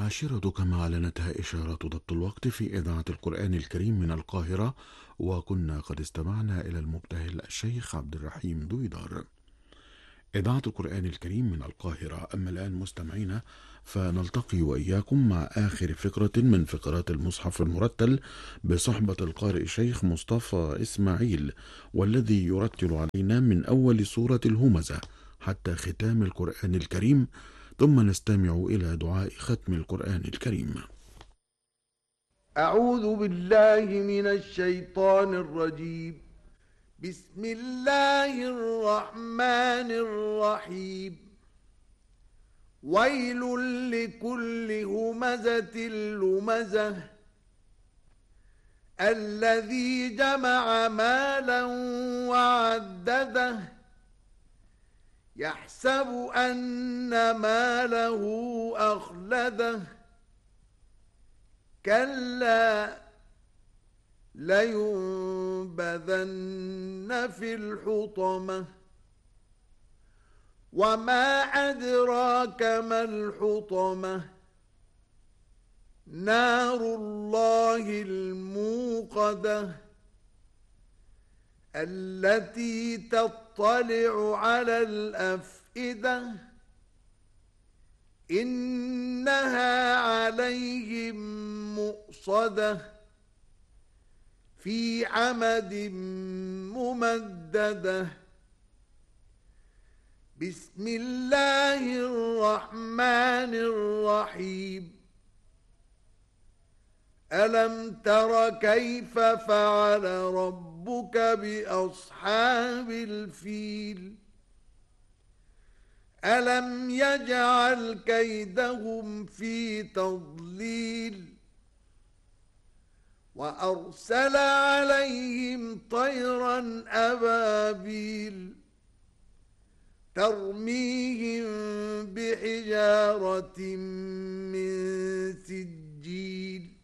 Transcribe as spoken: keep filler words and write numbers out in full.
العاشرة كما أعلنتها إشارة ضبط الوقت في إذاعة القرآن الكريم من القاهرة، وكنا قد استمعنا إلى المبتهل الشيخ عبد الرحيم دويدار. إذاعة القرآن الكريم من القاهرة. أما الآن مستمعينا فنلتقي وإياكم مع آخر فقرة من فقرات المصحف المرتل بصحبة القارئ الشيخ مصطفى إسماعيل، والذي يرتل علينا من أول سورة الهمزة حتى ختام القرآن الكريم، ثم نستمع إلى دعاء ختم القرآن الكريم. أعوذ بالله من الشيطان الرجيم. بسم الله الرحمن الرحيم. ويل لكل همزة لمزة الذي جمع مالا وعدده يحسب أن ماله أخلده كلا لينبذن في الحطمة وما أدراك ما الحطمة نار الله الموقدة التي تطلع على الأفئدة إنها عليهم مؤصدة في عمد ممددة. بسم الله الرحمن الرحيم. ألم تر كيف فعل ربك بأصحاب الفيل ألم يجعل كيدهم في تضليل وأرسل عليهم طيرا أبابيل ترميهم بحجارة من سجيل